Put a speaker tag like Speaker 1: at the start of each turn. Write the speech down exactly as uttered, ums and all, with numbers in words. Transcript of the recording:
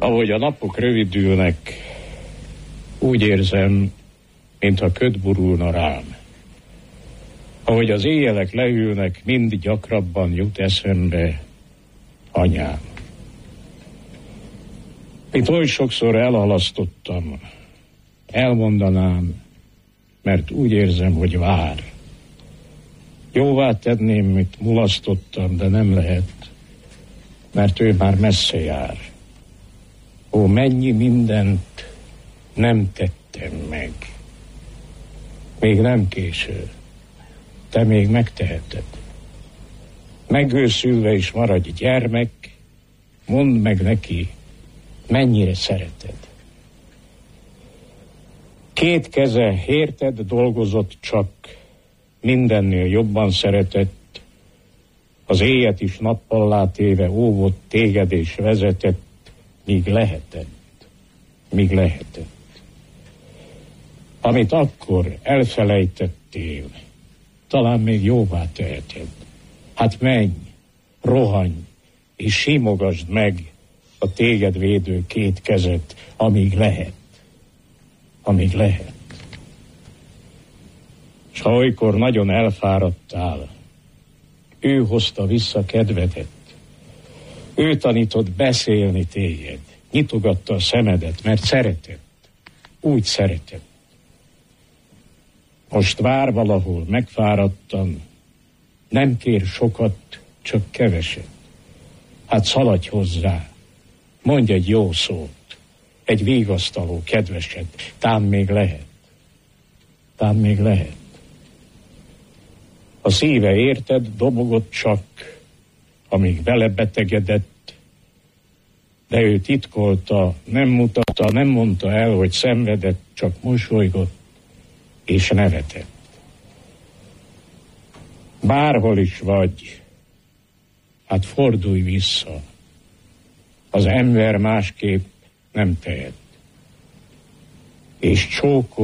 Speaker 1: Ahogy a napok rövidülnek, úgy érzem, mintha köd burulna rám. Ahogy az éjjelek leülnek, mind gyakrabban jut eszembe anyám. Mint oly sokszor elhalasztottam, elmondanám, mert úgy érzem, hogy vár. Jóvá tenném, mit mulasztottam, de nem lehet, mert ő már messze jár. Ó, mennyi mindent nem tettem meg. Még nem késő. Te még megteheted. Megőszülve is maradj gyermek, mondd meg neki, mennyire szereted. Két keze érted dolgozott csak, mindennél jobban szeretett, az éjet is nappallá téve óvott téged és vezetett, míg lehetett, míg lehetett. Amit akkor elfelejtettél, talán még jóvá teheted. Hát menj, rohanj, és simogasd meg a téged védő két kezet, amíg lehet, amíg lehet. S ha olykor nagyon elfáradtál, ő hozta vissza kedvedet, ő tanított beszélni téged, nyitogatta a szemedet, mert szeretett, úgy szeretett. Most vár valahol, megfáradtan, nem kér sokat, csak keveset. Hát szaladj hozzá, mondj egy jó szót, egy vigasztaló kedveset, tám még lehet, tám még lehet. A szíve érted, dobogott csak, amíg belebetegedett, de ő titkolta, nem mutatta, nem mondta el, hogy szenvedett, csak mosolygott és nevetett. Bárhol is vagy, hát fordulj vissza. Az ember másképp nem tehet. És csókol